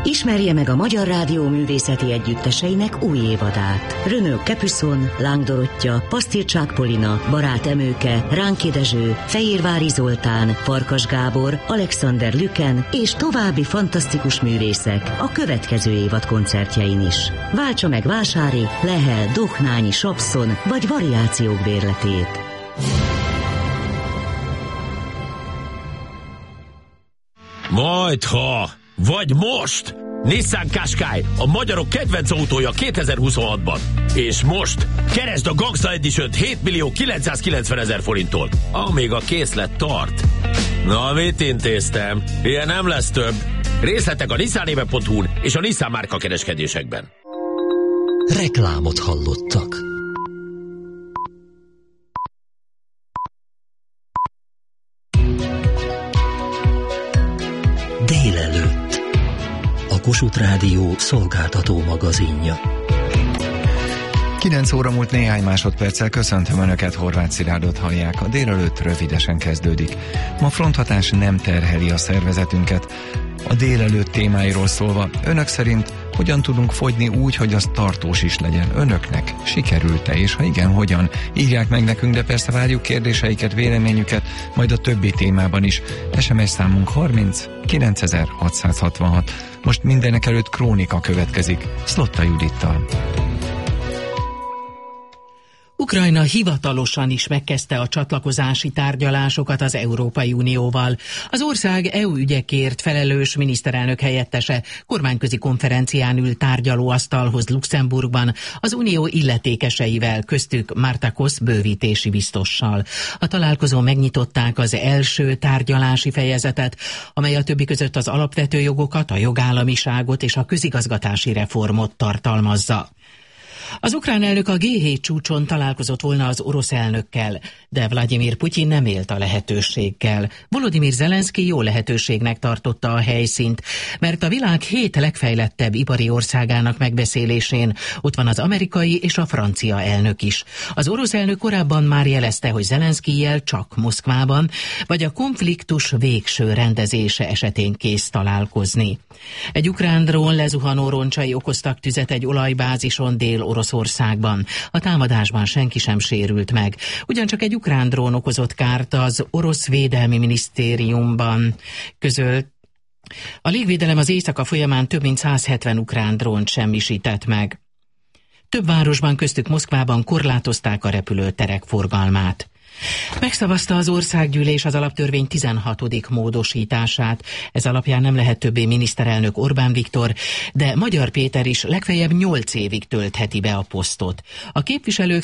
Ismerje meg a Magyar Rádió művészeti együtteseinek új évadát. Renaud Capuçon, Láng Dorottya, Pasztircsák Polina, Barát Emőke, Ránki Dezső, Fehérvári Zoltán, Farkas Gábor, Alexander Lüken és további fantasztikus művészek a következő évad koncertjein is. Váltsa meg Vásári, Lehel, Dohnányi, Sapszon vagy variációk bérletét. Majdha, vagy most! Nissan Qashqai, a magyarok kedvenc autója 2026-ban. És most keresd a Gangsta Edition-t 7.990.000 forinttól, amíg a készlet tart. Na, mit intéztem? Ilyen nem lesz több. Részletek a nissanéve.hu-n és a Nissan márka kereskedésekben. Reklámot hallottak. Délelőtt. A Kossuth Rádió szolgáltató magazinja. 9 óra múlt néhány másodperccel, köszöntöm Önöket, Horváth Szilárdot hallják. A délelőtt rövidesen kezdődik. Ma fronthatás nem terheli a szervezetünket. A délelőtt témáiról szólva, Önök szerint hogyan tudunk fogyni úgy, hogy az tartós is legyen? Önöknek sikerült-e, és ha igen, hogyan? Írják meg nekünk, de persze várjuk kérdéseiket, véleményüket, majd a többi témában is. SMS számunk 30 9666. Most mindenek előtt krónika következik, Szlotta Judittal. Ukrajna hivatalosan is megkezdte a csatlakozási tárgyalásokat az Európai Unióval. Az ország EU ügyekért felelős miniszterelnök helyettese kormányközi konferencián ül tárgyalóasztalhoz Luxemburgban az unió illetékeseivel, köztük Marta Kosz bővítési biztossal. A találkozón megnyitották az első tárgyalási fejezetet, amely a többi között az alapvető jogokat, a jogállamiságot és a közigazgatási reformot tartalmazza. Az ukrán elnök a G7 csúcson találkozott volna az orosz elnökkel, de Vladimir Putyin nem élt a lehetőséggel. Volodymyr Zelenszky jó lehetőségnek tartotta a helyszínt, mert a világ 7 legfejlettebb ipari országának megbeszélésén ott van az amerikai és a francia elnök is. Az orosz elnök korábban már jelezte, hogy Zelenszkijjel csak Moszkvában, vagy a konfliktus végső rendezése esetén kész találkozni. Egy ukrán drón lezuhanó roncsai okoztak tüzet egy olajbázison Dél-Oroszországban. A támadásban senki sem sérült meg. Ugyancsak egy ukrán drón okozott kárt, az orosz védelmi minisztériumban közölt. A légvédelem az éjszaka folyamán több mint 170 ukrán drónt semmisített meg. Több városban, köztük Moszkvában korlátozták a repülőterek forgalmát. Megszavazta az országgyűlés az alaptörvény 16. módosítását. Ez alapján nem lehet többé miniszterelnök Orbán Viktor, de Magyar Péter is legfeljebb 8 évig töltheti be a posztot. A képviselők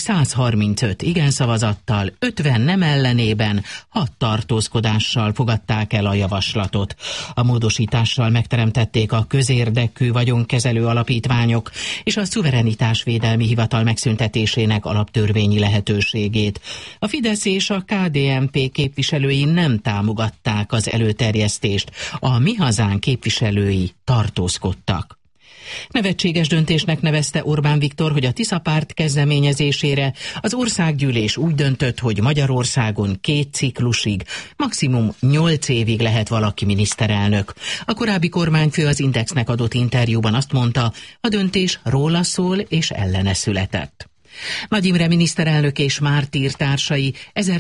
135 igen szavazattal, 50 nem ellenében, 6 tartózkodással fogadták el a javaslatot. A módosítással megteremtették a közérdekű vagyonkezelő alapítványok és a szuverenitásvédelmi hivatal megszüntetésének alaptörvényi lehetőségét. A Fidesz és a KDNP képviselői nem támogatták az előterjesztést, a Mi Hazánk képviselői tartózkodtak. Nevetséges döntésnek nevezte Orbán Viktor, hogy a Tisza párt kezdeményezésére az országgyűlés úgy döntött, hogy Magyarországon 2 ciklusig, maximum 8 évig lehet valaki miniszterelnök. A korábbi kormányfő az Indexnek adott interjúban azt mondta, a döntés róla szól és ellene született. Nagy Imre miniszterelnök és mártírtársai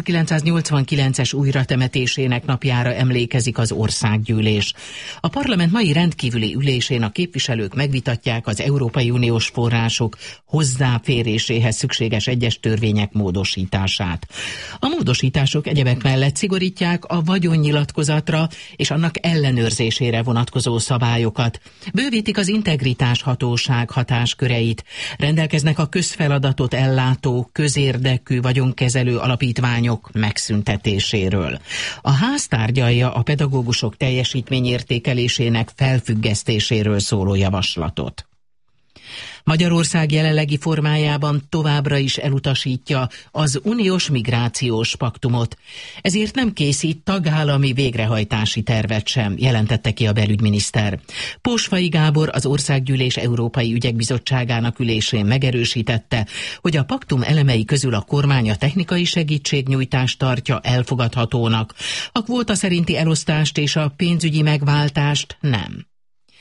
1989-es újratemetésének napjára emlékezik az országgyűlés. A parlament mai rendkívüli ülésén a képviselők megvitatják az Európai Uniós források hozzáféréséhez szükséges egyes törvények módosítását. A módosítások egyebek mellett szigorítják a vagyonnyilatkozatra és annak ellenőrzésére vonatkozó szabályokat, bővítik az integritás hatóság hatásköreit, rendelkeznek a közfeladatot ellátó, közérdekű vagyonkezelő alapítványok megszüntetéséről. A ház tárgyalja a pedagógusok teljesítményértékelésének felfüggesztéséről szóló javaslatot. Magyarország jelenlegi formájában továbbra is elutasítja az uniós migrációs paktumot, ezért nem készít tagállami végrehajtási tervet sem, jelentette ki a belügyminiszter. Pósfai Gábor az Országgyűlés Európai Ügyek Bizottságának ülésén megerősítette, hogy a paktum elemei közül a kormány a technikai segítségnyújtást tartja elfogadhatónak, a kvóta szerinti elosztást és a pénzügyi megváltást nem.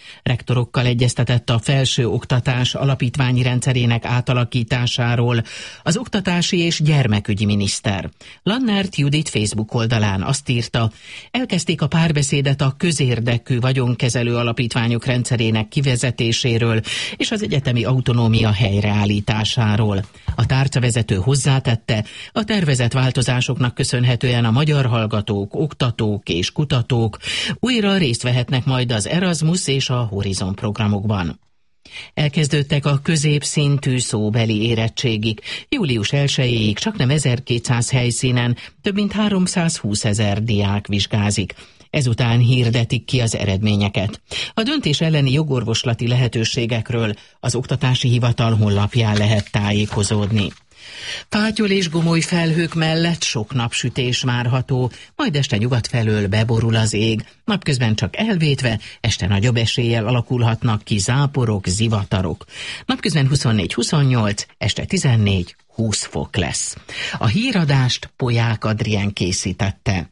Rektorokkal egyeztetett a felső oktatás alapítványi rendszerének átalakításáról az oktatási és gyermekügyi miniszter. Lannert Judit Facebook oldalán azt írta, elkezdték a párbeszédet a közérdekű vagyonkezelő alapítványok rendszerének kivezetéséről és az egyetemi autonómia helyreállításáról. A tárcavezető hozzátette, a tervezett változásoknak köszönhetően a magyar hallgatók, oktatók és kutatók újra részt vehetnek majd az Erasmus és a Horizon programokban. Elkezdődtek a középszintű szóbeli érettségik. Július 1-ig csaknem 1200 helyszínen több mint 320 000 diák vizsgázik. Ezután hirdetik ki az eredményeket. A döntés elleni jogorvoslati lehetőségekről az Oktatási Hivatal honlapján lehet tájékozódni. Fátyol és gomoly felhők mellett sok napsütés várható, majd este nyugat felől beborul az ég, napközben csak elvétve, este nagyobb eséllyel alakulhatnak ki záporok, zivatarok. Napközben 24-28, este 14-20 fok lesz. A híradást Polyák Adrien készítette.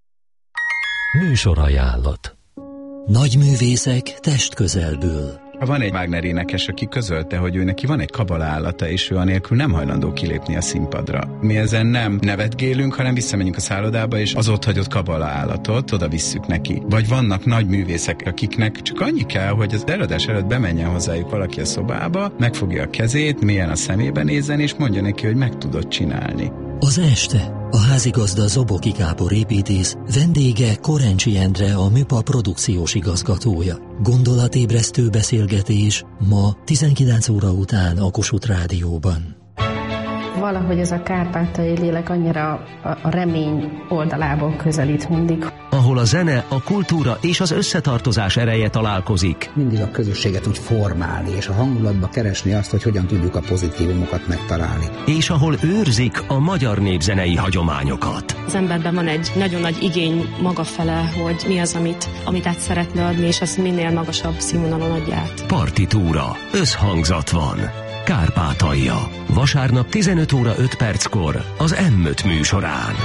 Műsorajánlat. Nagyművészek testközelből. Van egy Wagner énekes, aki közölte, hogy ő neki van egy kabala állata, és ő anélkül nem hajlandó kilépni a színpadra. Mi ezen nem nevetgélünk, hanem visszamegyünk a szállodába, és az ott hagyott kabala állatot oda visszük neki. Vagy vannak nagy művészek, akiknek csak annyi kell, hogy az előadás előtt bemenjen hozzájuk valaki a szobába, megfogja a kezét, mélyen a szemébe nézzen, és mondja neki, hogy meg tudod csinálni. Az este a házigazda Zoboki Gábor építész, vendége Korencsi Endre, a Műpa produkciós igazgatója. Gondolatébresztő beszélgetés ma 19 óra után a Kossuth Rádióban. Valahogy ez a kárpátaljai lélek annyira a remény oldalából közelít mindig. Ahol a zene, a kultúra és az összetartozás ereje találkozik. Mindig a közösséget úgy formálni, és a hangulatba keresni azt, hogy hogyan tudjuk a pozitívumokat megtalálni. És ahol őrzik a magyar népzenei hagyományokat. Az emberben van egy nagyon nagy igény maga fele, hogy mi az, amit át szeretne adni, és azt minél magasabb színvonalon adja át. Partitúra, összhangzat van. Kárpátalja. Vasárnap 15 óra 5 perckor az M5 műsorán.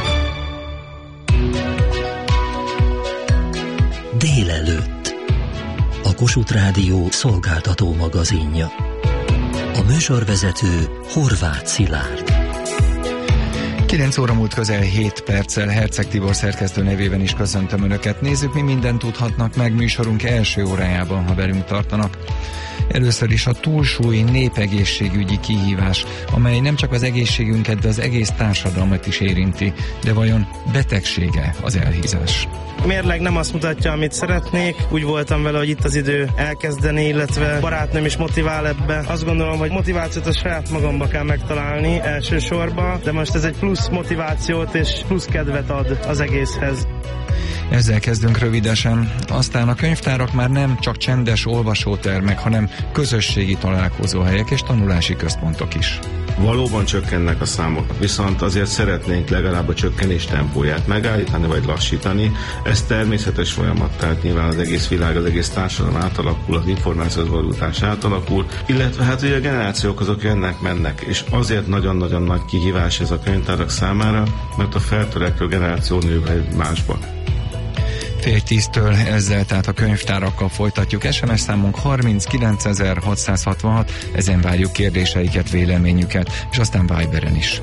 Délelőtt. A Kossuth Rádió szolgáltató magazinja. A műsorvezető Horváth Szilárd. 9 óra múlt közel 7 perccel, Herceg Tibor szerkesztő nevében is köszöntöm Önöket. Nézzük, mi mindent tudhatnak meg műsorunk első órájában, ha velünk tartanak. Először is a túlsúly népegészségügyi kihívás, amely nem csak az egészségünket, de az egész társadalmat is érinti. De vajon betegsége az elhízás? A mérleg nem azt mutatja, amit szeretnék. Úgy voltam vele, hogy itt az idő elkezdeni, illetve barátnőm is motivál ebbe. Azt gondolom, hogy motivációt a saját magamba kell megtalálni elsősorban, de most ez egy plusz motivációt és plusz kedvet ad az egészhez. Ezzel kezdünk rövidesen. Aztán a könyvtárak már nem csak csendes olvasótermek, hanem közösségi találkozóhelyek és tanulási központok is. Valóban csökkennek a számok, viszont azért szeretnénk legalább a csökkenés tempóját megállítani vagy lassítani. Ez természetes folyamat, tehát nyilván az egész világ, az egész társadalom átalakul, az információs valódás átalakul, illetve hát ugye a generációk azok jönnek-mennek, és azért nagyon-nagyon nagy kihívás ez a könyvtárak számára, mert a feltörekvő generáció nő egymásba. 9:10-től ezzel, tehát a könyvtárakkal folytatjuk. SMS számunk 39666, ezen várjuk kérdéseiket, véleményüket, és aztán Viberen is.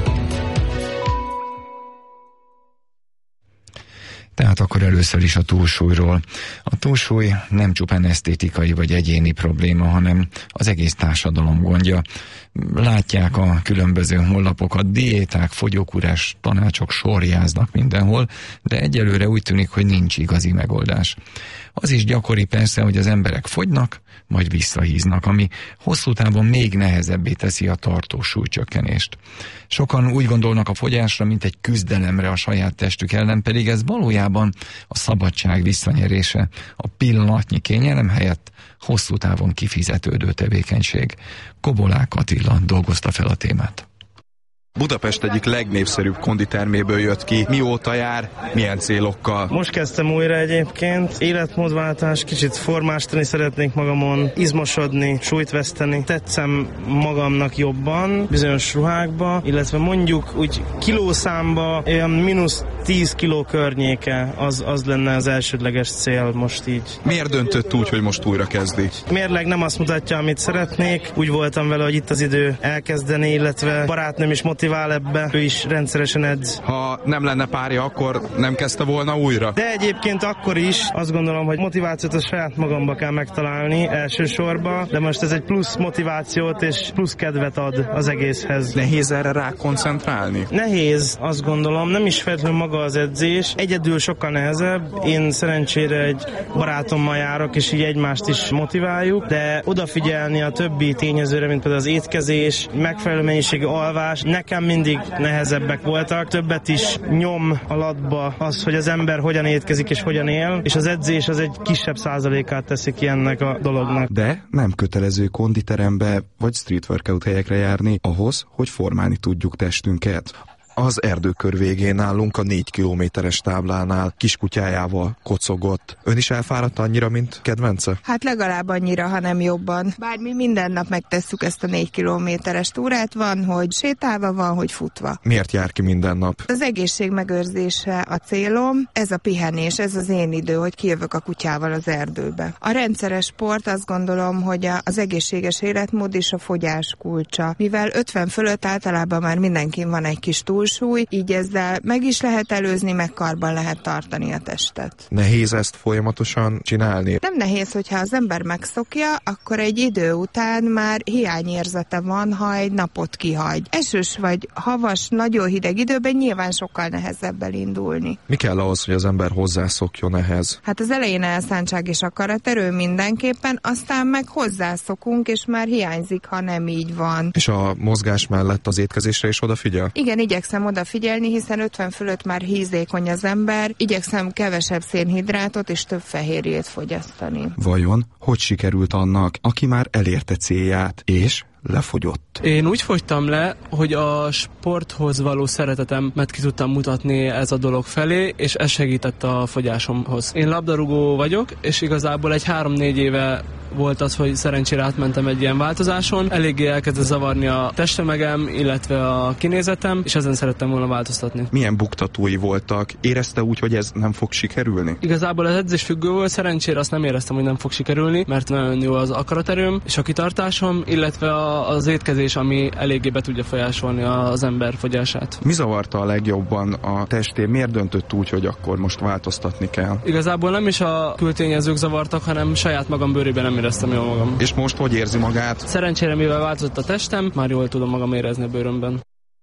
Tehát akkor először is a túlsúlyról. A túlsúly nem csupán esztétikai vagy egyéni probléma, hanem az egész társadalom gondja. Látják a különböző honlapokat, diéták, fogyókúrás tanácsok sorjáznak mindenhol, de egyelőre úgy tűnik, hogy nincs igazi megoldás. Az is gyakori persze, hogy az emberek fogynak, majd visszahíznak, ami hosszú távon még nehezebbé teszi a tartós súlycsökkenést. Sokan úgy gondolnak a fogyásra, mint egy küzdelemre a saját testük ellen, pedig ez valójában a szabadság visszanyerése, a pillanatnyi kényelem helyett hosszú távon kifizetődő tevékenység. Kobolák Attila dolgozta fel a témát. Budapest egyik legnépszerűbb konditerméből jött ki. Mióta jár, milyen célokkal? Most kezdtem újra egyébként. Életmódváltás, kicsit formástani szeretnék magamon, izmosodni, súlyt veszteni. Tetszem magamnak jobban bizonyos ruhákba, illetve mondjuk úgy kilószámba olyan mínusz 10 kiló környéke, az lenne az elsődleges cél most így. Miért döntött úgy, hogy most újra kezdi? Mérleg nem azt mutatja, amit szeretnék. Úgy voltam vele, hogy itt az idő elkezdeni, illetve barátnőm is motivál ebbe, ő is rendszeresen edz. Ha nem lenne párja, akkor nem kezdte volna újra? De egyébként akkor is azt gondolom, hogy motivációt a saját magamba kell megtalálni elsősorban, de most ez egy plusz motivációt és plusz kedvet ad az egészhez. Nehéz erre rá koncentrálni? Nehéz, azt gondolom, nem is feltétlenül maga az edzés. Egyedül sokkal nehezebb. Én szerencsére egy barátommal járok, és így egymást is motiváljuk, de odafigyelni a többi tényezőre, mint például az étkezés, megfelelő mennyiségű alvás, nekem mindig nehezebbek voltak. Többet is nyom a latba az, hogy az ember hogyan étkezik és hogyan él, és az edzés az egy kisebb százalékát teszi ki ennek a dolognak. De nem kötelező konditerembe vagy street workout helyekre járni ahhoz, hogy formálni tudjuk testünket. Az erdőkör végén állunk a 4 kilométeres táblánál, kiskutyájával kocogott. Ön is elfáradt annyira, mint kedvence? Hát legalább annyira, ha nem jobban. Bár mi minden nap megtesszük ezt a 4 kilométeres túrát, van, hogy sétálva, van, hogy futva. Miért jár ki minden nap? Az egészség megőrzése a célom, ez a pihenés, ez az én idő, hogy kijövök a kutyával az erdőbe. A rendszeres sport, azt gondolom, hogy az egészséges életmód és a fogyás kulcsa. Mivel 50 fölött általában már mindenkin van egy kis túlsúly, így ezzel meg is lehet előzni, meg karban lehet tartani a testet. Nehéz ezt folyamatosan csinálni? Nem nehéz, hogyha az ember megszokja, akkor egy idő után már hiányérzete van, ha egy napot kihagy. Esős vagy havas, nagyon hideg időben nyilván sokkal nehezebb elindulni. Mi kell ahhoz, hogy az ember hozzászokjon ehhez? Hát az elején elszántság és akaraterő mindenképpen, aztán meg hozzászokunk, és már hiányzik, ha nem így van. És a mozgás mellett az étkezésre is odafigyel? Igen, igyekszem odafigyelni, hiszen 50 fölött már hízékony az ember, igyekszem kevesebb szénhidrátot és több fehérjét fogyasztani. Vajon hogy sikerült annak, aki már elérte célját, és lefogyott? Én úgy fogytam le, hogy a sporthoz való szeretetemet ki tudtam mutatni ez a dolog felé, és ez segített a fogyásomhoz. Én labdarúgó vagyok, és igazából egy 3-4 éve volt az, hogy szerencsére átmentem egy ilyen változáson. Eléggé elkezdett zavarni a testtömegem, illetve a kinézetem, és ezen szerettem volna változtatni. Milyen buktatói voltak? Érezte úgy, hogy ez nem fog sikerülni? Igazából az edzés függő volt, szerencsére azt nem éreztem, hogy nem fog sikerülni, mert nagyon jó az akaraterőm és a kitartásom, illetve az étkezés, ami eléggé be tudja folyásolni az ember fogyását. Mi zavarta a legjobban a testén? Miért döntött úgy, hogy akkor most változtatni kell? Igazából nem is a kültényezők zavartak, hanem saját magam bőrében nem éreztem jól magam. És most hogy érzi magát? Szerencsére, mivel változott a testem, már jól tudom magam érezni a bőrömben.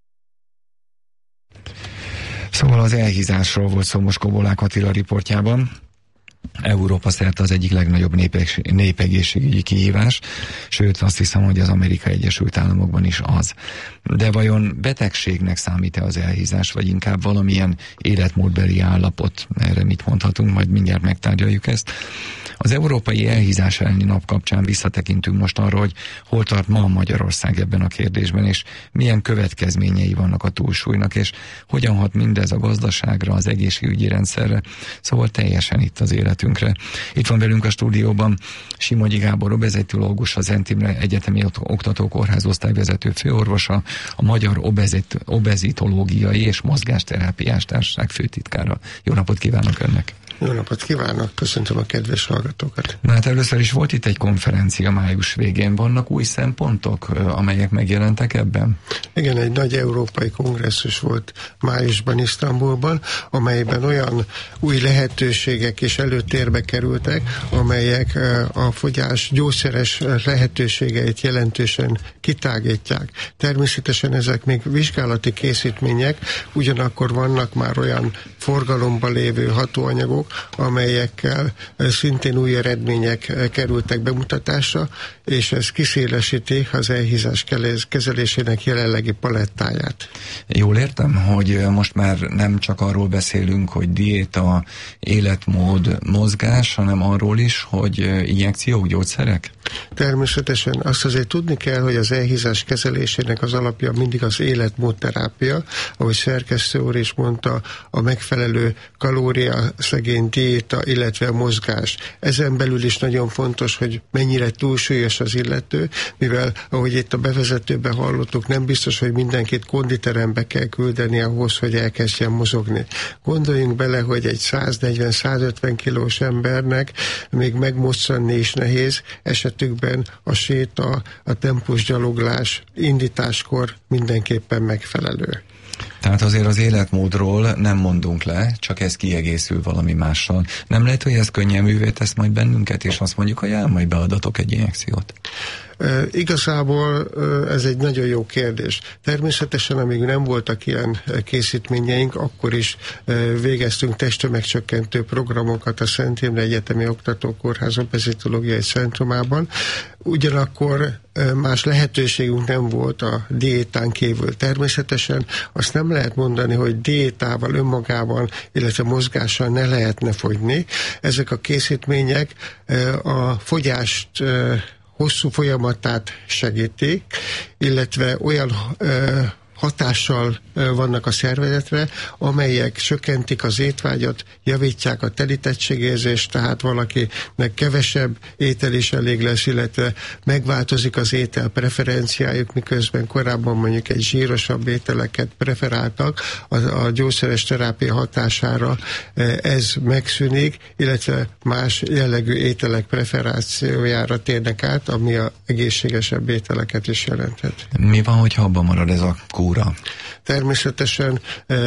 Szóval az elhízásról volt szó most Kobolák Attila riportjában. Európa szerte az egyik legnagyobb népegészségügyi kihívás, sőt azt hiszem, hogy az Amerikai Egyesült Államokban is az. De vajon betegségnek számít-e az elhízás, vagy inkább valamilyen életmódbeli állapot? Erre mit mondhatunk, majd mindjárt megtárgyaljuk ezt. Az Európai Elhízás elleni nap kapcsán visszatekintünk most arra, hogy hol tart ma Magyarország ebben a kérdésben, és milyen következményei vannak a túlsúlynak, és hogyan hat mindez a gazdaságra, az egészségügyi rendszerre, szóval teljesen itt az életünkre. Itt van velünk a stúdióban Simogyi Gábor obezitológus, az Szent Imre Egyetemi Oktatókórház osztályvezető főorvosa, a Magyar Obezitológiai és Mozgásterápiás Társaság főtitkára. Jó napot kívánok önnek! Jó napot kívánok, köszöntöm a kedves hallgatókat. Na hát először is volt itt egy konferencia május végén. Vannak új szempontok, amelyek megjelentek ebben? Igen, egy nagy európai kongresszus volt májusban Isztambulban, amelyben olyan új lehetőségek is előtérbe kerültek, amelyek a fogyás gyógyszeres lehetőségeit jelentősen kitágítják. Természetesen ezek még vizsgálati készítmények, ugyanakkor vannak már olyan forgalomban lévő hatóanyagok, amelyekkel szintén új eredmények kerültek bemutatásra, és ez kiszélesíti az elhízás kezelésének jelenlegi palettáját. Jól értem, hogy most már nem csak arról beszélünk, hogy diéta, életmód, mozgás, hanem arról is, hogy injekciók, gyógyszerek? Természetesen azt azért tudni kell, hogy az elhízás kezelésének az alapja mindig az életmódterápia, ahogy szerkesztő úr is mondta, a megfelelő kalóriaszegény diéta, illetve a mozgás. Ezen belül is nagyon fontos, hogy mennyire túlsúlyos az illető, mivel, ahogy itt a bevezetőben hallottuk, nem biztos, hogy mindenkit konditerembe kell küldeni ahhoz, hogy elkezdjen mozogni. Gondoljunk bele, hogy egy 140-150 kilós embernek még megmoczanni is nehéz, esetükben a séta, a tempós gyaloglás indításkor mindenképpen megfelelő. Tehát azért az életmódról nem mondunk le, csak ez kiegészül valami mással. Nem lehet, hogy ez könnyelművé tesz majd bennünket, és azt mondjuk, hogy majd beadatok egy injekciót? Igazából ez egy nagyon jó kérdés. Természetesen, amíg nem voltak ilyen készítményeink, akkor is végeztünk testtömegcsökkentő programokat a Szent Imre Egyetemi Oktatókórház Obezitológiai Centrumában. Ugyanakkor más lehetőségünk nem volt a diétán kívül. Természetesen azt nem lehet mondani, hogy diétával önmagában, illetve mozgással ne lehetne fogyni. Ezek a készítmények a fogyást hosszú folyamatát segítik, illetve olyan hatással vannak a szervezetre, amelyek csökkentik az étvágyat, javítják a telítettségérzést, tehát valakinek kevesebb étel is elég lesz, illetve megváltozik az étel preferenciájuk, miközben korábban mondjuk egy zsírosabb ételeket preferáltak, a gyógyszeres terápia hatására ez megszűnik, illetve más jellegű ételek preferációjára térnek át, ami a egészségesebb ételeket is jelenthet. Mi van, hogyha abban marad ez a kúra? Természetesen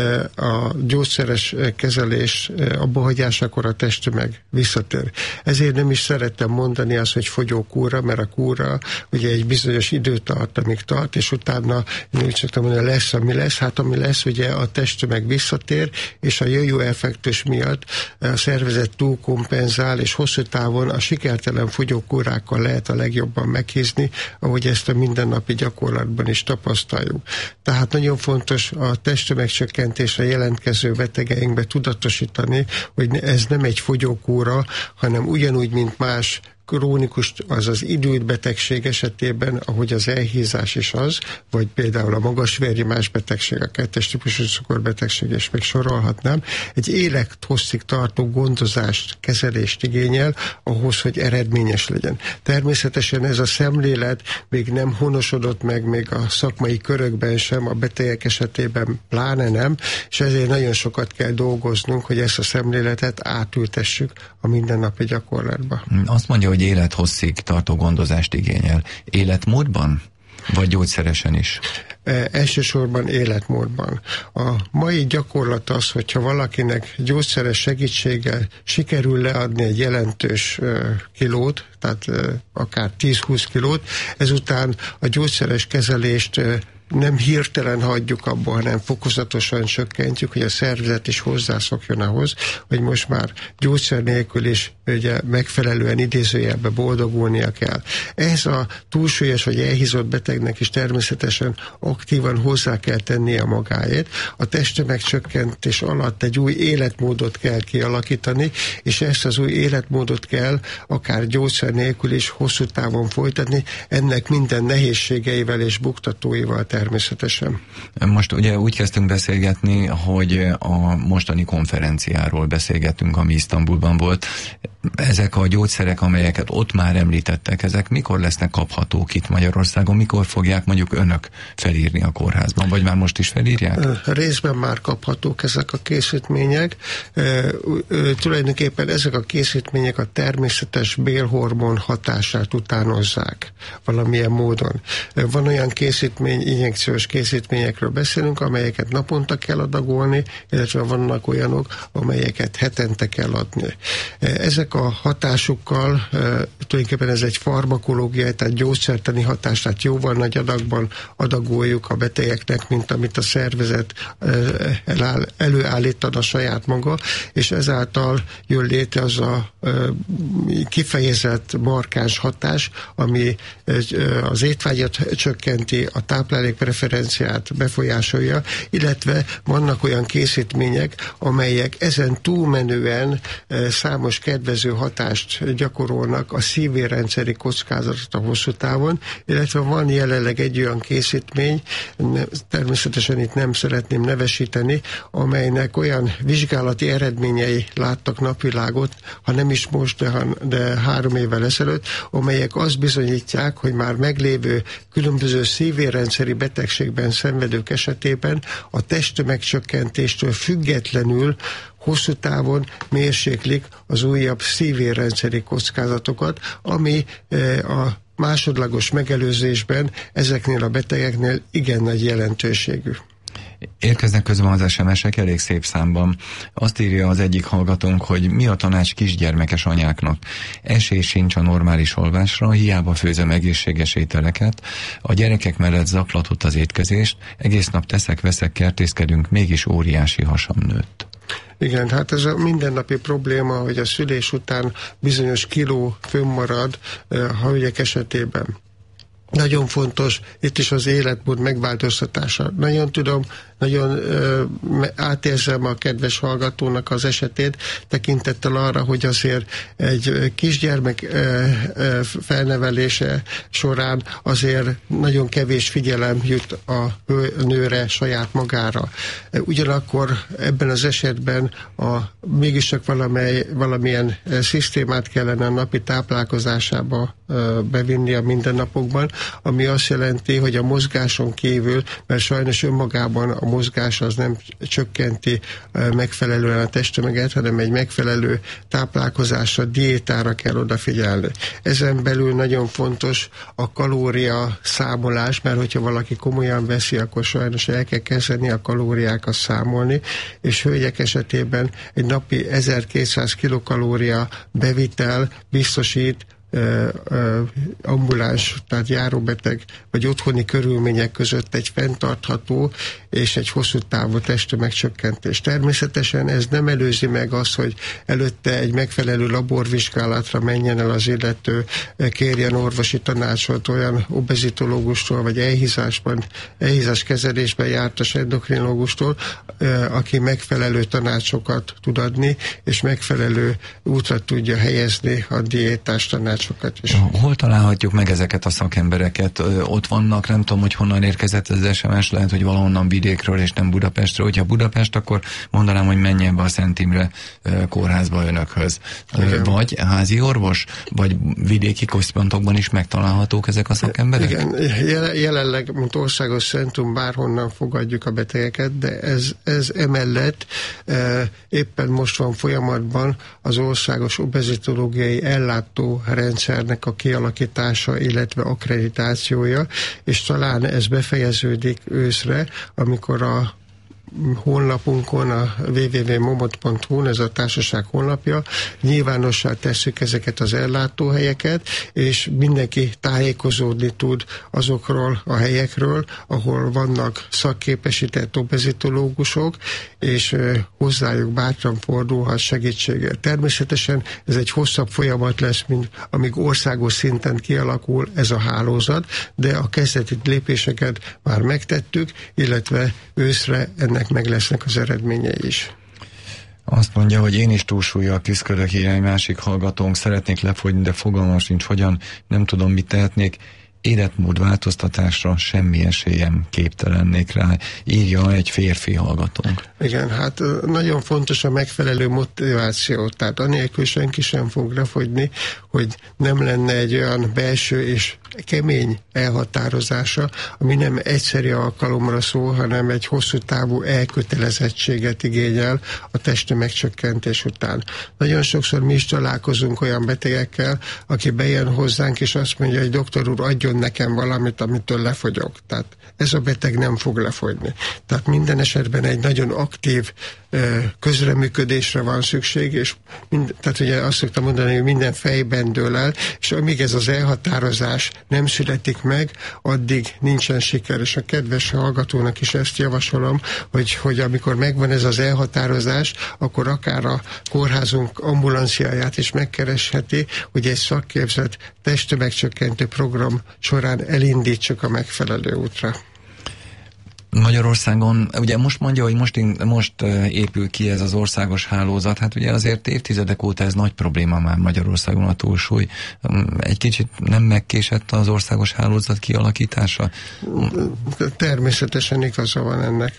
a gyógyszeres kezelés abba hagyásakor a testtömeg visszatér. Ezért nem is szerettem mondani azt, hogy fogyókúra, mert a kúra ugye egy bizonyos időt tart, amíg tart, és utána úgy szoktam mondani, lesz, ami lesz. Hát ami lesz, ugye a testtömeg visszatér, és a jó effektus miatt a szervezet túlkompenzál, és hosszú távon a sikertelen fogyókúrákkal lehet a legjobban meghízni, ahogy ezt a mindennapi gyakorlatban is tapasztaljuk. Tehát nagyon fontos a testtömegcsökkentésre jelentkező betegeinkbe tudatosítani, hogy ez nem egy fogyókúra, hanem ugyanúgy, mint más krónikus, azaz időt betegség esetében, ahogy az elhízás is az, vagy például a magas vérnyomás betegség, a 2-es típusú cukorbetegség, és még sorolhatnám, egy élethosszig tartó gondozást, kezelést igényel ahhoz, hogy eredményes legyen. Természetesen ez a szemlélet még nem honosodott meg, még a szakmai körökben sem, a betegek esetében pláne nem, és ezért nagyon sokat kell dolgoznunk, hogy ezt a szemléletet átültessük a mindennapi gyakorlatba. Azt mondja, hogy élethosszig tartó gondozást igényel. Életmódban? Vagy gyógyszeresen is? Elsősorban életmódban. A mai gyakorlat az, hogyha valakinek gyógyszeres segítséggel sikerül leadni egy jelentős kilót, tehát akár 10-20 kilót, ezután a gyógyszeres kezelést nem hirtelen hagyjuk abba, hanem fokozatosan csökkentjük, hogy a szervezet is hozzászokjon ahhoz, hogy most már gyógyszer nélkül is ugye megfelelően idézőjelben boldogulnia kell. Ehhez a túlsúlyos vagy elhízott betegnek is természetesen aktívan hozzá kell tennie magáét. A testtömegcsökkentés alatt egy új életmódot kell kialakítani, és ezt az új életmódot kell akár gyógyszer nélkül is hosszú távon folytatni, ennek minden nehézségeivel és buktatóival természetesen. Most ugye úgy kezdtünk beszélgetni, hogy a mostani konferenciáról beszélgettünk, ami Isztambulban volt. Ezek a gyógyszerek, amelyeket ott már említettek, ezek mikor lesznek kaphatók itt Magyarországon? Mikor fogják mondjuk önök felírni a kórházban? Vagy már most is felírják? Részben már kaphatók ezek a készítmények. Tulajdonképpen ezek a készítmények a természetes bélhormon hatását utánozzák valamilyen módon. Van olyan készítmény, injekciós készítményekről beszélünk, amelyeket naponta kell adagolni, illetve vannak olyanok, amelyeket hetente kell adni. Ezek a hatásukkal, tulajdonképpen ez egy farmakológiai, tehát gyógyszertani hatás, tehát jóval nagy adagban adagoljuk a betegeknek, mint amit a szervezet előállítana saját maga, és ezáltal jön létre az a kifejezett markáns hatás, ami az étvágyat csökkenti, a táplálék preferenciát befolyásolja, illetve vannak olyan készítmények, amelyek ezen túlmenően számos kedvező hatást gyakorolnak a szívérrendszeri kockázatot a hosszú távon, illetve van jelenleg egy olyan készítmény, természetesen itt nem szeretném nevesíteni, amelynek olyan vizsgálati eredményei láttak napvilágot, ha nem is most, de 3 évvel ezelőtt, amelyek azt bizonyítják, hogy már meglévő különböző szívérrendszeri betegségben szenvedők esetében a testtömegcsökkentéstől függetlenül hosszú távon mérséklik az újabb szívérrendszeri kockázatokat, ami a másodlagos megelőzésben ezeknél a betegeknél igen nagy jelentőségű. Érkeznek közben az SMS-ek elég szép számban. Azt írja az egyik hallgatónk, hogy mi a tanács kisgyermekes anyáknak. Esély sincs a normális alvásra, hiába főzöm egészséges ételeket. A gyerekek mellett zaklatott az étkezést, egész nap teszek-veszek, kertészkedünk, mégis óriási hasam nőtt. Igen, hát ez a mindennapi probléma, hogy a szülés után bizonyos kiló fönnmarad a hölgyek esetében. Nagyon fontos itt is az életmód megváltoztatása. Nagyon átérzem a kedves hallgatónak az esetét, tekintettel arra, hogy azért egy kisgyermek felnevelése során azért nagyon kevés figyelem jut a nőre saját magára. Ugyanakkor ebben az esetben mégiscsak valamilyen szisztémát kellene a napi táplálkozásába bevinni a mindennapokban, ami azt jelenti, hogy a mozgáson kívül, mert sajnos önmagában a mozgás az nem csökkenti megfelelően a testtömeget, hanem egy megfelelő táplálkozásra, diétára kell odafigyelni. Ezen belül nagyon fontos a kalória számolás, mert hogyha valaki komolyan veszi, akkor sajnos el kell kezdeni a kalóriákat számolni, és hölgyek esetében egy napi 1200 kilokalória bevitel biztosít ambuláns, tehát járóbeteg vagy otthoni körülmények között egy fenntartható és egy hosszú távú testtömegcsökkentés. Természetesen ez nem előzi meg azt, hogy előtte egy megfelelő laborvizsgálatra menjen el az illető, kérjen orvosi tanácsot olyan obezitológustól, vagy elhízás kezelésben jártas endokrinológustól, aki megfelelő tanácsokat tud adni, és megfelelő útra tudja helyezni a diétás tanácsokat is. Hol találhatjuk meg ezeket a szakembereket? Ott vannak, nem tudom, hogy honnan érkezett az SMS, lehet, hogy valahonnan vidékről és nem Budapestről. Hogyha Budapest, akkor mondanám, hogy menjen be a Szent Imre kórházba önökhöz. Vagy házi orvos, vagy vidéki központokban is megtalálhatók ezek a szakemberek? Igen, jelenleg, mint országos centrum, bárhonnan fogadjuk a betegeket, de ez emellett éppen most van folyamatban az országos obezitológiai ellátó rendszernek a kialakítása, illetve akkreditációja, és talán ez befejeződik őszre, amikor a honlapunkon, a www.momot.hu, ez a társaság honlapja, nyilvánossá tesszük ezeket az ellátóhelyeket, és mindenki tájékozódni tud azokról a helyekről, ahol vannak szakképesített obezitológusok, és hozzájuk bátran fordulhat segítségért. Természetesen ez egy hosszabb folyamat lesz, mint amíg országos szinten kialakul ez a hálózat, de a kezdeti lépéseket már megtettük, illetve őszre ennek meg lesznek az eredményei is. Azt mondja, hogy én is túlsúllyal küzdök, írja egy másik hallgatónk, szeretnék lefogyni, de fogalmam sincs hogyan, nem tudom, mit tehetnék. Életmód változtatásra semmi esélyem, képtelennék rá, írja egy férfi hallgatónk. Igen, hát nagyon fontos a megfelelő motiváció, tehát anélkül senki sem fog lefogyni, hogy nem lenne egy olyan belső és kemény elhatározása, ami nem egyszeri alkalomra szól, hanem egy hosszú távú elkötelezettséget igényel a testtömegcsökkentés után. Nagyon sokszor mi is találkozunk olyan betegekkel, aki bejön hozzánk, és azt mondja, hogy doktor úr, adjon nekem valamit, amitől lefogyok. Tehát ez a beteg nem fog lefogyni. Tehát minden esetben egy nagyon aktív közreműködésre van szükség, és tehát ugye azt szoktam mondani, hogy minden fejben dől el, és amíg ez az elhatározás nem születik meg, addig nincsen siker, és a kedves hallgatónak is ezt javasolom, hogy amikor megvan ez az elhatározás, akkor akár a kórházunk ambulanciáját is megkeresheti, hogy egy szakképzett testtömegcsökkentő program során elindítsuk a megfelelő útra. Magyarországon, ugye most mondja, hogy most épül ki ez az országos hálózat, hát ugye azért évtizedek óta ez nagy probléma már Magyarországon a túlsúly. Egy kicsit nem megkésett az országos hálózat kialakítása? Természetesen igaza van ennek.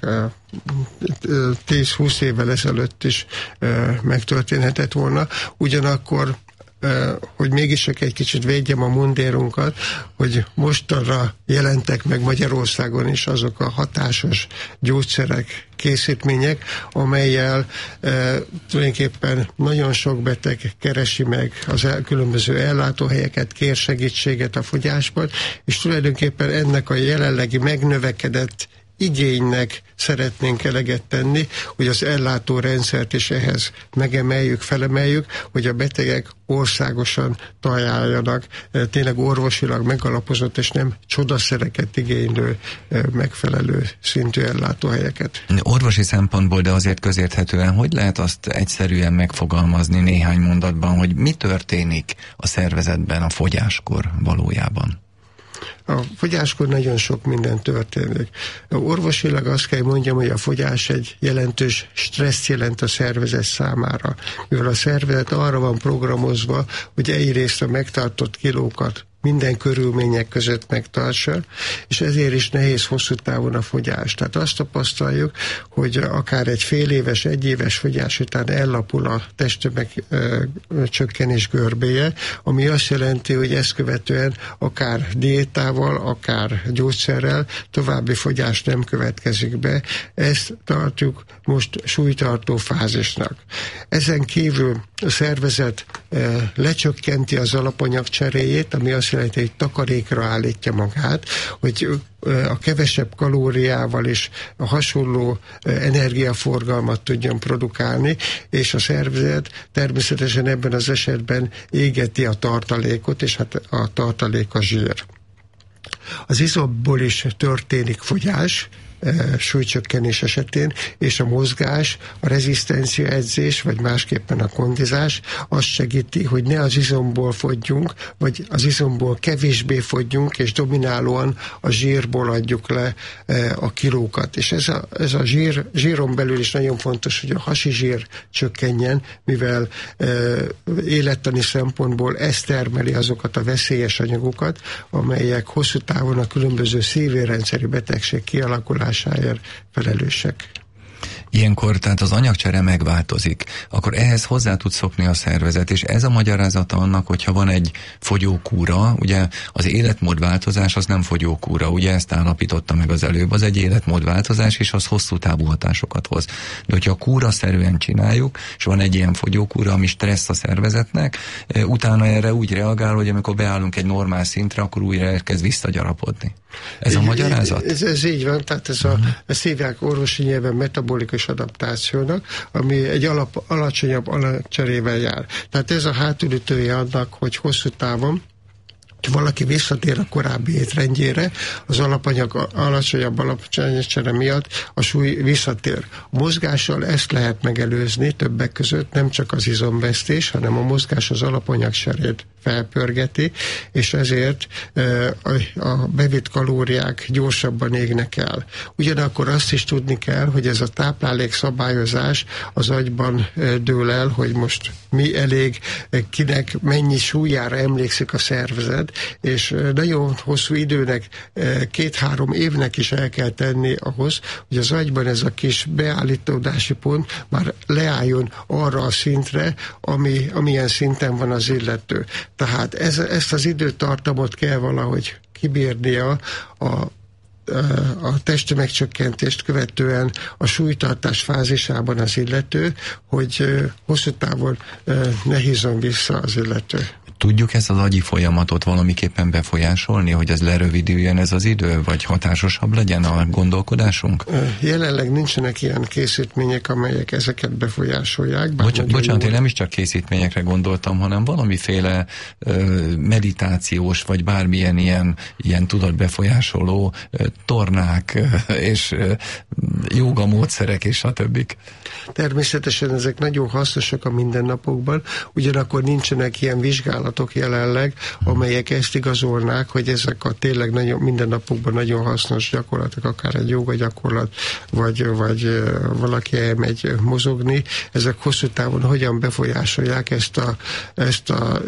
10-20 évvel ezelőtt is megtörténhetett volna. Ugyanakkor hogy mégis csak egy kicsit védjem a mundérunkat, hogy mostanra jelentek meg Magyarországon is azok a hatásos gyógyszerek, készítmények, amellyel tulajdonképpen nagyon sok beteg keresi meg az különböző ellátóhelyeket, kér segítséget a fogyásban, és tulajdonképpen ennek a jelenlegi megnövekedett igénynek szeretnénk eleget tenni, hogy az ellátórendszert is ehhez megemeljük, felemeljük, hogy a betegek országosan találjanak tényleg orvosilag megalapozott és nem csodaszereket igénylő megfelelő szintű ellátóhelyeket. Orvosi szempontból, de azért közérthetően, hogy lehet azt egyszerűen megfogalmazni néhány mondatban, hogy mi történik a szervezetben a fogyáskor valójában? A fogyáskor nagyon sok minden történik. Orvosilag azt kell mondjam, hogy a fogyás egy jelentős stresszt jelent a szervezet számára, mivel a szervezet arra van programozva, hogy egyrészt a megtartott kilókat minden körülmények között megtartsa, és ezért is nehéz hosszú távon a fogyás. Tehát azt tapasztaljuk, hogy akár egy fél éves, egyéves fogyás után ellapul a testtömeg csökkenés görbéje, ami azt jelenti, hogy ezt követően akár diétával, akár gyógyszerrel további fogyás nem következik be. Ezt tartjuk most súlytartó fázisnak. Ezen kívül a szervezet lecsökkenti az alapanyag cseréjét, ami azt jelenti, hogy takarékra állítja magát, hogy a kevesebb kalóriával is a hasonló energiaforgalmat tudjon produkálni, és a szervezet természetesen ebben az esetben égeti a tartalékot, és hát a tartalék a zsír. Az izomból is történik fogyás, súlycsökkenés esetén, és a mozgás, a rezisztencia edzés, vagy másképpen a kondizás azt segíti, hogy ne az izomból fogyjunk, vagy az izomból kevésbé fogyjunk, és dominálóan a zsírból adjuk le a kilókat. És ez a zsíron belül is nagyon fontos, hogy a hasi zsír csökkenjen, mivel élettani szempontból ez termeli azokat a veszélyes anyagokat, amelyek hosszú távon a különböző szívérendszeri betegség kialakulásáért felelősek. Ilyenkor tehát az anyagcsere megváltozik, akkor ehhez hozzá tud szokni a szervezet, és ez a magyarázata annak, hogyha van egy fogyókúra, ugye az életmódváltozás az nem fogyókúra, ugye ezt állapította meg az előbb, az egy életmódváltozás, és az hosszú távú hatásokat hoz. De hogyha kúraszerűen csináljuk, és van egy ilyen fogyókúra, ami stressz a szervezetnek, utána erre úgy reagál, hogy amikor beállunk egy normál szintre, akkor újra elkezd visszagyarapodni. Ez a magyarázat? Ez így van, tehát ezt hívják orvosi nyelven metabolikus adaptációnak, ami egy alacsonyabb anyagcserével jár. Tehát ez a hátulütője annak, hogy hosszú távon valaki visszatér a korábbi étrendjére, az alapanyag alacsonyabb alapanyagcsere miatt a súly visszatér. A mozgással ezt lehet megelőzni többek között, nem csak az izomvesztés, hanem a mozgás az alapanyagcserét felpörgeti, és ezért a bevitt kalóriák gyorsabban égnek el. Ugyanakkor azt is tudni kell, hogy ez a táplálék szabályozás az agyban dől el, hogy most mi elég, kinek mennyi súlyára emlékszik a szervezet, és nagyon hosszú időnek, 2-3 évnek is el kell tenni ahhoz, hogy az agyban ez a kis beállítódási pont már leálljon arra a szintre, amilyen szinten van az illető. Tehát ezt az időtartamot kell valahogy kibírnia a testtömegcsökkentést követően a súlytartás fázisában az illető, hogy hosszú távon ne hízzon vissza az illető. Tudjuk ezt az agyi folyamatot valamiképpen befolyásolni, hogy ez lerövidüljön ez az idő, vagy hatásosabb legyen a gondolkodásunk? Jelenleg nincsenek ilyen készítmények, amelyek ezeket befolyásolják. Bocsánat, én nem is csak készítményekre gondoltam, hanem valamiféle meditációs, vagy bármilyen ilyen tudatbefolyásoló tornák, és jóga módszerek, és stb. Természetesen ezek nagyon hasznosak a mindennapokban, ugyanakkor nincsenek ilyen vizsgálatok, vizsgálatok jelenleg, amelyek ezt igazolnák, hogy ezek a tényleg mindennapokban nagyon hasznos gyakorlatok, akár egy jóga gyakorlat, vagy valaki elmegy mozogni, ezek hosszú távon hogyan befolyásolják ezt a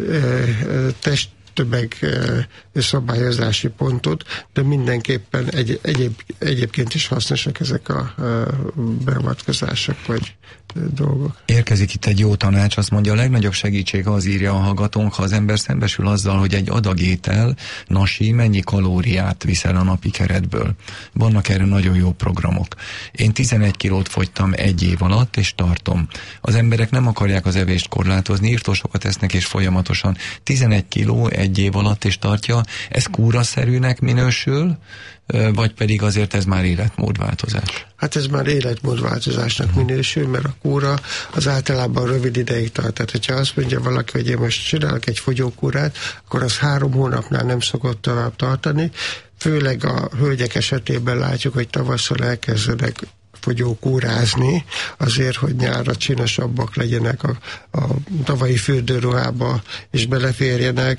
többek szabályozási pontot, de mindenképpen egyébként is hasznosak ezek a beavatkozások vagy dolgok. Érkezik itt egy jó tanács, azt mondja, a legnagyobb segítség az, írja a hallgatónk, ha az ember szembesül azzal, hogy egy adag étel, nasi, mennyi kalóriát viszel a napi keretből. Vannak erre nagyon jó programok. Én 11 kilót fogytam egy év alatt, és tartom. Az emberek nem akarják az evést korlátozni, írtósokat esznek, és folyamatosan 11 kiló egy év alatt is tartja. Ez kúraszerűnek minősül, vagy pedig azért ez már életmódváltozás? Hát ez már életmódváltozásnak minősül, mert a kúra az általában rövid ideig tart. Tehát, hogyha azt mondja valaki, hogy én most csinálok egy fogyókúrát, akkor az 3 hónapnál nem szokott tovább tartani. Főleg a hölgyek esetében látjuk, hogy tavasszal elkezdenek fogyókúrázni, azért, hogy nyárra csinosabbak legyenek a tavalyi fürdőruhába, és beleférjenek.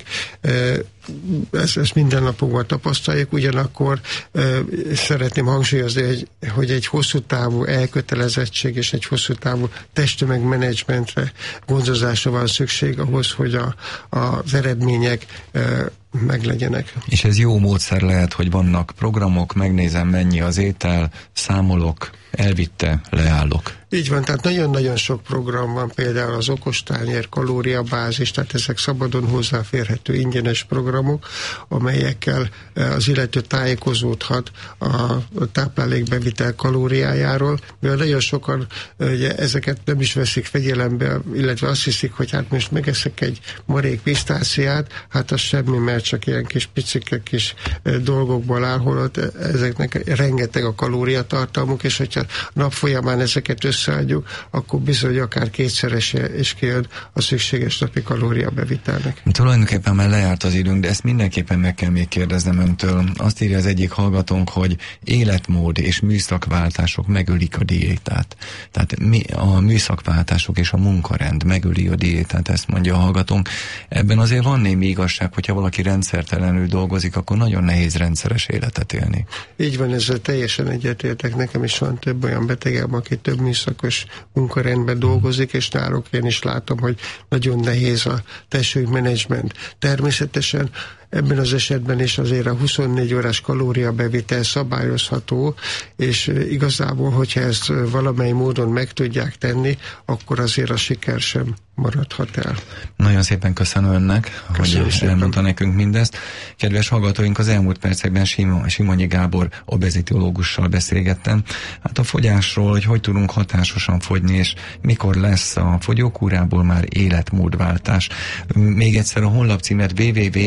Ezt minden napokban tapasztaljuk, ugyanakkor szeretném hangsúlyozni, hogy egy hosszú távú elkötelezettség és egy hosszú távú testtömegmenedzsmentre, gondozásra van szükség ahhoz, hogy az eredmények meglegyenek. És ez jó módszer lehet, hogy vannak programok, megnézem mennyi az étel, számolok, elvitte, leállok. Így van, tehát nagyon-nagyon sok program van, például az okostányér, kalóriabázis, tehát ezek szabadon hozzáférhető ingyenes programok, amelyekkel az illető tájékozódhat a táplálékbevitel kalóriájáról, mivel nagyon sokan ugye, ezeket nem is veszik figyelembe, illetve azt hiszik, hogy hát most megeszek egy marék pisztáciát, hát az semmi, mert csak ilyen kis picike kis dolgokból áll, holott ezeknek rengeteg a kalóriatartalmuk, és hogyha nap folyamán ezeket összeadjuk, akkor bizony akár kétszerese is kijön a szükséges napi kalóriabevitelnek. Tulajdonképpen már lejárt az időnk, de ezt mindenképpen meg kell még kérdeznem öntől. Azt írja az egyik hallgatónk, hogy életmód és műszakváltások megölik a diétát. Tehát a műszakváltások és a munkarend megöli a diétát, ezt mondja a hallgatónk. Ebben azért van némi igazság, hogyha valaki rendszertelenül dolgozik, akkor nagyon nehéz rendszeres életet élni. Így van, ezzel teljesen egyetértek. Nekem is van több olyan betegem, aki több műszakos munkarendben dolgozik, és náluk én is látom, hogy nagyon nehéz a testtömegmenedzsment. Természetesen ebben az esetben is azért a 24 órás kalóriabevitel szabályozható, és igazából, hogyha ezt valamely módon meg tudják tenni, akkor azért a siker sem maradhat el. Nagyon szépen köszönöm önnek, hogy elmondta nekünk mindezt. Kedves hallgatóink, az elmúlt percekben Simonyi Gábor obezitológussal beszélgettem. Hát a fogyásról, hogy tudunk hatásosan fogyni, és mikor lesz a fogyókúrából már életmódváltás. Még egyszer a honlapcímet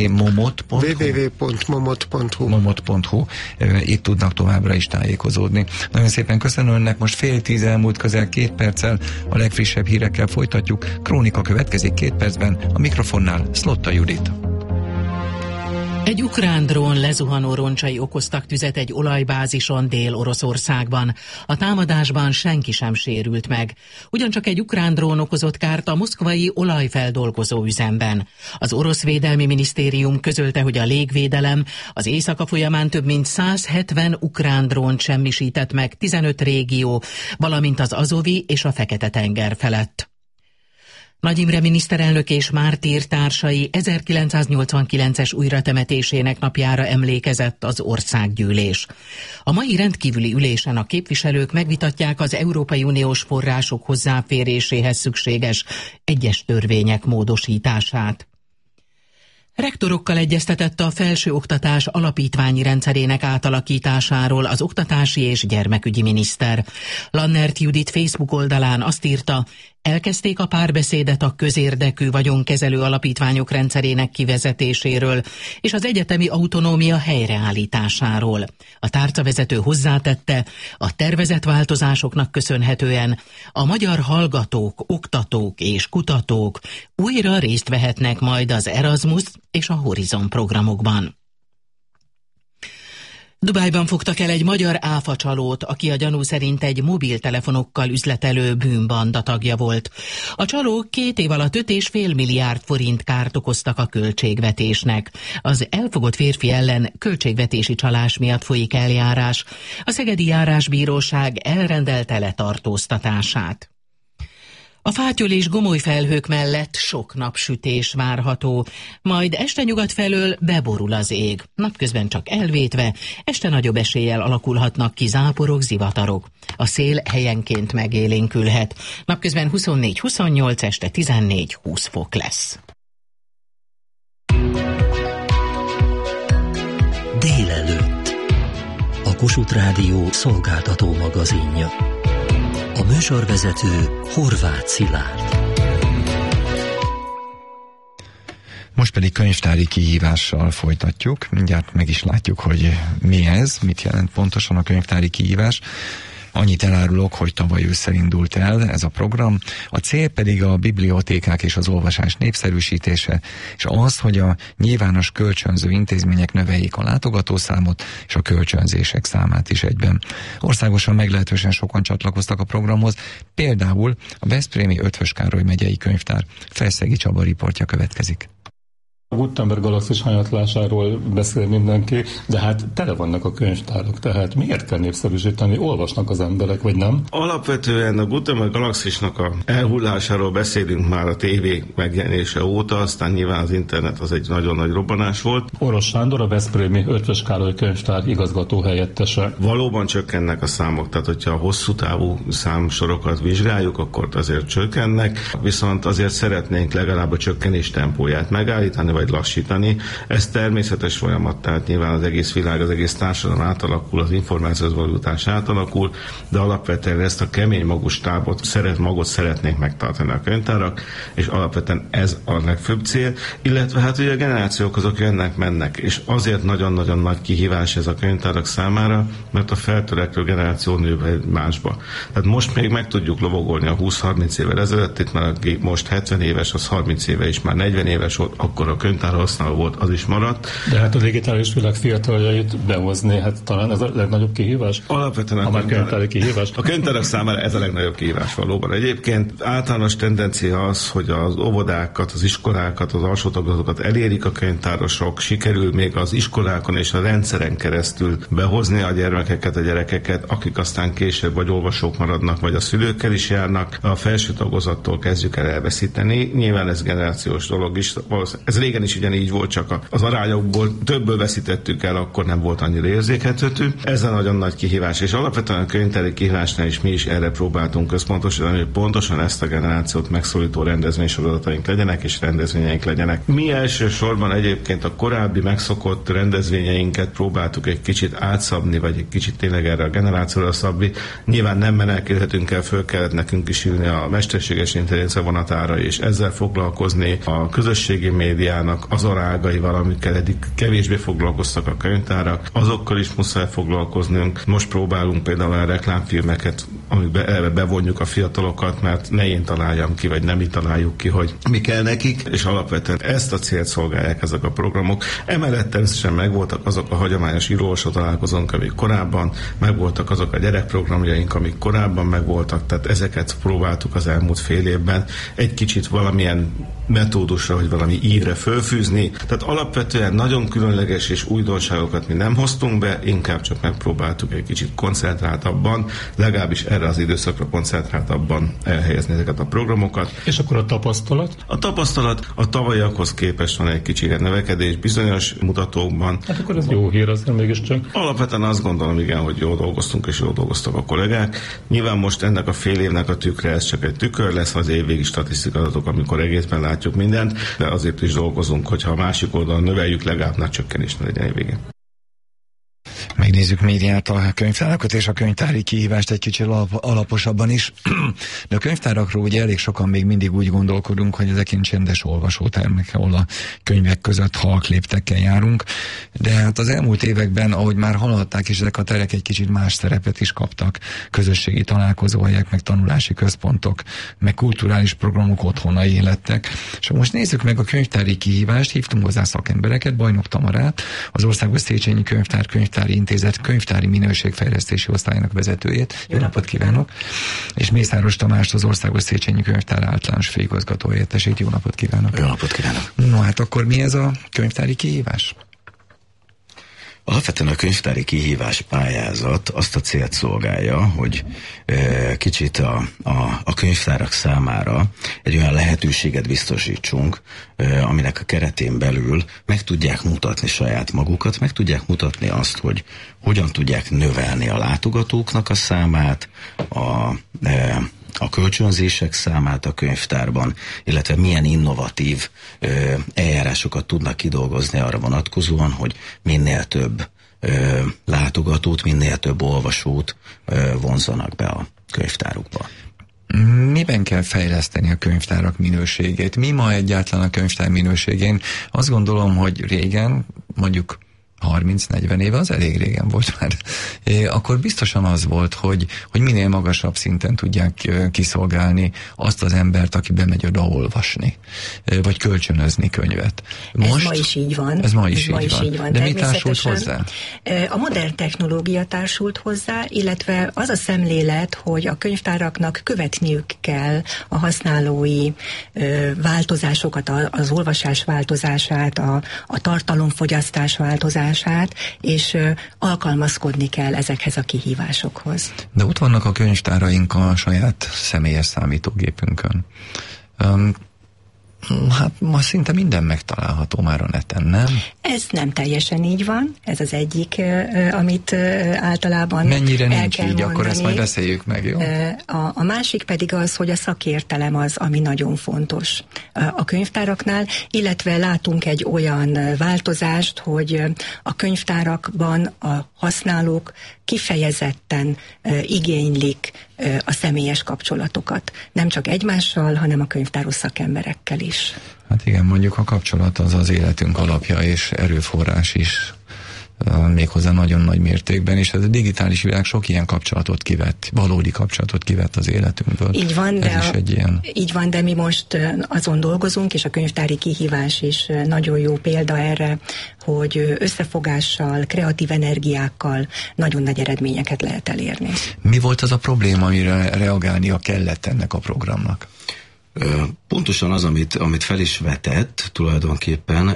www.momot.hu. Itt tudnak továbbra is tájékozódni. Nagyon szépen köszönöm önnek, most 9:30 elmúlt, közel 2 perccel a legfrissebb hírekkel folytatjuk. Krónika következik 2 percben, a mikrofonnál Szlotta Judit. Egy ukrán drón lezuhanó roncsai okoztak tüzet egy olajbázison Dél-Oroszországban. A támadásban senki sem sérült meg. Ugyancsak egy ukrán drón okozott kárt a moszkvai olajfeldolgozó üzemben. Az orosz védelmi minisztérium közölte, hogy a légvédelem az éjszaka folyamán több mint 170 ukrán drónt semmisített meg 15 régió, valamint az Azovi és a Fekete-tenger felett. Nagy Imre miniszterelnök és mártír társai 1989-es újratemetésének napjára emlékezett az országgyűlés. A mai rendkívüli ülésen a képviselők megvitatják az Európai Uniós források hozzáféréséhez szükséges egyes törvények módosítását. Rektorokkal egyeztetett a felsőoktatás alapítványi rendszerének átalakításáról az oktatási és gyermekügyi miniszter. Lannert Judit Facebook oldalán azt írta, elkezdték a párbeszédet a közérdekű vagyonkezelő alapítványok rendszerének kivezetéséről és az egyetemi autonómia helyreállításáról. A tárcavezető hozzátette, a tervezett változásoknak köszönhetően a magyar hallgatók, oktatók és kutatók újra részt vehetnek majd az Erasmus és a Horizon programokban. Dubájban fogtak el egy magyar áfacsalót, aki a gyanú szerint egy mobiltelefonokkal üzletelő bűnbanda tagja volt. A csalók 2 év alatt 5,5 milliárd forint kárt okoztak a költségvetésnek. Az elfogott férfi ellen költségvetési csalás miatt folyik eljárás. A szegedi járásbíróság elrendelte letartóztatását. A fátyol és gomoly felhők mellett sok napsütés várható, majd este nyugat felől beborul az ég. Napközben csak elvétve, este nagyobb eséllyel alakulhatnak ki záporok, zivatarok. A szél helyenként megélénkülhet. Napközben 24-28, este 14-20 fok lesz. Délelőtt. A Kossuth Rádió szolgáltató magazinja. A műsorvezető Horváth Szilárd. Most pedig könyvtári kihívással folytatjuk. Mindjárt meg is látjuk, hogy mi ez, mit jelent pontosan a könyvtári kihívás. Annyit elárulok, hogy tavaly ősszel indult el ez a program. A cél pedig a bibliotékák és az olvasás népszerűsítése, és az, hogy a nyilvános kölcsönző intézmények növeljék a látogatószámot és a kölcsönzések számát is egyben. Országosan meglehetősen sokan csatlakoztak a programhoz, például a veszprémi Eötvös Károly megyei könyvtár. Felszegi Csaba riportja következik. A Gutenberg galaxis hanyatlásáról beszél mindenki, de hát tele vannak a könyvtárak, tehát miért kell népszerűsíteni? Olvasnak az emberek, vagy nem? Alapvetően a Gutenberg galaxisnak a elhullásáról beszélünk már a tévé megjelenése óta, aztán nyilván az internet az egy nagyon nagy robbanás volt. Orosz Sándor, a veszprémi Eötvös Károly könyvtár igazgató helyettese. Valóban csökkennek a számok, tehát hogyha a hosszú távú számsorokat vizsgáljuk, akkor azért csökkennek, viszont azért szeretnénk legalább a csökkenés tempóját megállítani, vagy lassítani. Ez természetes folyamat, tehát nyilván az egész világ, az egész társadalom átalakul, az információhoz való jutás átalakul, de alapvetően ezt a kemény magus magot szeretnénk megtartani a könyvtárak, és alapvetően ez a legfőbb cél, illetve hát ugye a generációk azok jönnek-mennek, és azért nagyon-nagyon nagy kihívás ez a könyvtárak számára, mert a feltörekvő generáció nő másba. Tehát most még meg tudjuk lovagolni a 20-30 évvel ezelőtt, itt már most 70 éves, az 30 éve is már 40 éves volt, akkor a könyvtár használó volt, az is maradt. De hát a digitális világ fiataljait behozni, hát talán ez a legnagyobb kihívás? Alapvetően a könyvtári kihívás. A könyvtárak számára ez a legnagyobb kihívás valóban. Egyébként általános tendencia az, hogy az óvodákat, az iskolákat, az alsótagozatot elérik a könyvtárosok, sikerül még az iskolákon és a rendszeren keresztül behozni a gyermekeket, a gyerekeket, akik aztán később vagy olvasók maradnak, vagy a szülőkkel is járnak. A felső tagozattól kezdjük el elveszíteni. Nyilván ez generációs dolog is. Ez régen is ugyanígy volt, csak az arányokból többből veszítettük el, akkor nem volt annyira érzékelhető. Ez a nagyon nagy kihívás, és alapvetően a könyvtári kihívásnál is mi is erre próbáltunk központosítani, hogy pontosan ezt a generációt megszólító rendezvénysorozataink legyenek, és rendezvényeink legyenek. Mi elsősorban egyébként a korábbi megszokott rendezvényeinket próbáltuk egy kicsit átszabni, vagy egy kicsit tényleg erre a generációra szabni. Nyilván nem menekülhetünk el, föl kellett nekünk is ülni a mesterséges intelligencia vonatára, és ezzel foglalkozni, a közösségi médiának az arágaival, amikkel eddig kevésbé foglalkoztak a könyvtárak, azokkal is muszáj foglalkoznunk. Most próbálunk például a reklámfilmeket, amikbe bevonjuk a fiatalokat, mert ne én találjam ki, vagy nem mi találjuk ki, hogy mi kell nekik, és alapvetően ezt a célt szolgálják ezek a programok. Emellett természetesen megvoltak azok a hagyományos író-olvasó találkozónk, amik korábban, megvoltak azok a gyerekprogramjaink, amik korábban megvoltak, tehát ezeket próbáltuk az elmúlt fél évben egy kicsit valamilyen metódusra, hogy valami ívre fölfűzni. Tehát alapvetően nagyon különleges és újdonságokat mi nem hoztunk be, inkább csak megpróbáltuk egy kicsit koncentráltabban, legalábbis erre az időszakra koncentráltabban elhelyezni ezeket a programokat. És akkor a tapasztalat? A tapasztalat a tavalyiakhoz képest van egy kicsi növekedés bizonyos mutatókban. Hát akkor ez jó hír azért mégiscsak. Alapvetően azt gondolom, igen, hogy jól dolgoztunk és jól dolgoztak a kollégák. Nyilván most ennek a fél évnek a tükre, ez csak egy tükör lesz, az évvégi statisztikai adatok, amikor egészben látjuk mindent, de azért is dolgozunk, hogyha a másik oldalon növeljük, legalább nagy csökkenés ne legyen évvégén. Megnézzük médiát a könyvtárakat és a könyvtári kihívást egy kicsit alaposabban is. De a könyvtárakról ugye elég sokan még mindig úgy gondolkodunk, hogy ezek ilyen csendes olvasótermek, ahol a könyvek között halkléptekkel járunk. De hát az elmúlt években, ahogy már hallották is, ezek a terek egy kicsit más szerepet is kaptak. Közösségi találkozóhelyek, meg tanulási központok, meg kulturális programok otthonai lettek. És most nézzük meg a könyvtári kihívást, hívtunk hozzá szakembereket, Bajnok Tamarát, az Országos Széchenyi Könyvtár könyvtári intézet Intézet könyvtári minőségfejlesztési osztályának vezetőjét. Jó napot kívánok! És Mészáros Tamást, az Országos Széchenyi Könyvtár általános főigazgató helyettesét. Jó napot kívánok! Jó napot kívánok! No hát akkor mi ez a könyvtári kihívás? Alapvetően a könyvtári kihívás pályázat azt a célt szolgálja, hogy kicsit a könyvtárak számára egy olyan lehetőséget biztosítsunk, aminek a keretén belül meg tudják mutatni saját magukat, meg tudják mutatni azt, hogy hogyan tudják növelni a látogatóknak a számát, a kölcsönzések számát a könyvtárban, illetve milyen innovatív eljárásokat tudnak kidolgozni arra vonatkozóan, hogy minél több látogatót, minél több olvasót vonzanak be a könyvtárukba. Miben kell fejleszteni a könyvtárak minőségét? Mi ma egyáltalán a könyvtár minőségén? Azt gondolom, hogy régen, mondjuk 30-40 éve, az elég régen volt már, akkor biztosan az volt, hogy minél magasabb szinten tudják kiszolgálni azt az embert, aki bemegy oda olvasni, vagy kölcsönözni könyvet. Most, ez ma is így van. Ez ma is így van. De mi társult hozzá? A modern technológia társult hozzá, illetve az a szemlélet, hogy a könyvtáraknak követniük kell a használói változásokat, az olvasás változását, a tartalomfogyasztás változását, és alkalmazkodni kell ezekhez a kihívásokhoz. De ott vannak a könyvtáraink a saját személyes számítógépünkön. Hát ma szinte minden megtalálható már a neten, nem? Ez nem teljesen így van, ez az egyik, amit általában mennyire el nincs kell így, mondani. Akkor ezt majd beszéljük meg, jó? A másik pedig az, hogy a szakértelem az, ami nagyon fontos a könyvtáraknál, illetve látunk egy olyan változást, hogy a könyvtárakban a használók kifejezetten igénylik a személyes kapcsolatokat. Nem csak egymással, hanem a könyvtáros szakemberekkel is. Hát igen, mondjuk a kapcsolat az életünk alapja és erőforrás is, méghozzá nagyon nagy mértékben, és ez a digitális világ sok ilyen kapcsolatot kivett, valódi kapcsolatot kivett az életünkből. Így van, de mi most azon dolgozunk, és a könyvtári kihívás is nagyon jó példa erre, hogy összefogással, kreatív energiákkal nagyon nagy eredményeket lehet elérni. Mi volt az a probléma, amire reagálnia kellett ennek a programnak? Pontosan az, amit fel is vetett tulajdonképpen,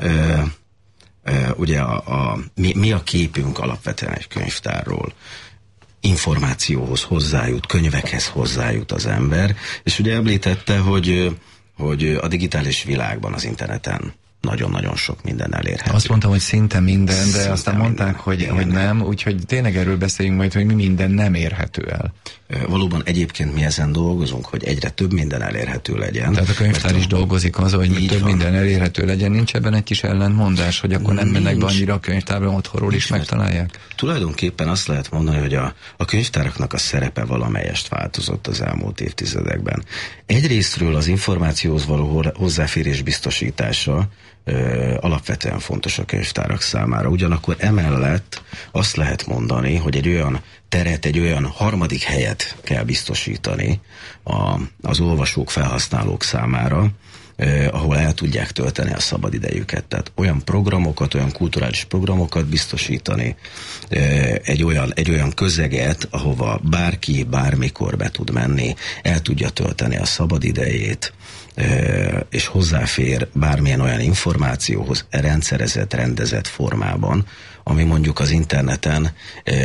ugye mi a képünk alapvetően egy könyvtárról? Információhoz hozzájut, könyvekhez hozzájut az ember, és ugye említette, hogy a digitális világban, az interneten nagyon-nagyon sok minden elérhető. Azt mondtam, hogy szinte minden, de aztán mondták, hogy nem, úgyhogy tényleg erről beszéljünk majd, hogy mi minden nem érhető el. Valóban egyébként mi ezen dolgozunk, hogy egyre több minden elérhető legyen. Tehát a könyvtár is dolgozik azon, hogy több minden elérhető legyen. Nincs ebben egy kis ellentmondás, hogy akkor nem mennek be annyira a könyvtárban, otthonról is megtalálják? Tulajdonképpen azt lehet mondani, hogy a könyvtáraknak a szerepe valamelyest változott az elmúlt évtizedekben. Egyrésztről az információhoz való hozzáférés biztosítása alapvetően fontos a könyvtárak számára. Ugyanakkor emellett azt lehet mondani, hogy egy olyan teret, egy olyan harmadik helyet kell biztosítani az olvasók, felhasználók számára, ahol el tudják tölteni a szabadidejüket. Tehát olyan programokat, olyan kulturális programokat biztosítani, egy olyan közeget, ahova bárki bármikor be tud menni, el tudja tölteni a szabadidejét, és hozzáfér bármilyen olyan információhoz rendszerezett, rendezett formában, ami mondjuk az interneten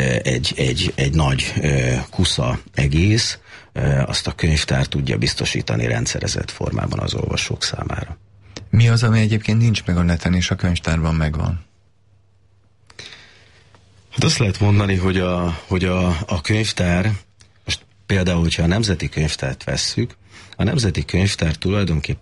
egy nagy kusza egész, azt a könyvtár tudja biztosítani rendszerezett formában az olvasók számára. Mi az, ami egyébként nincs meg a neten, és a könyvtárban megvan? Hát azt lehet mondani, hogy a könyvtár, most például, hogyha a Nemzeti Könyvtárt vesszük, a Nemzeti Könyvtár tulajdonképpen